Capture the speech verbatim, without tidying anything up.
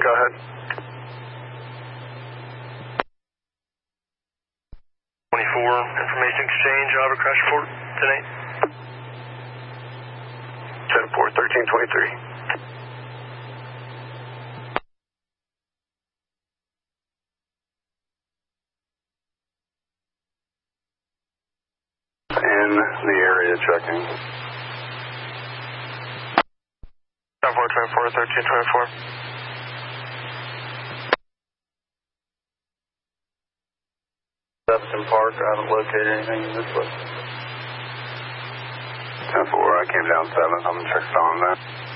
Go ahead. twenty-four, information exchange, Auto crash report, ten eight. ten four, thirteen twenty-three. In the area checking. ten four, twenty-four, thirteen twenty-four. Jefferson Park, I haven't located anything in this way. ten four, I came down seven, I'm checked on that.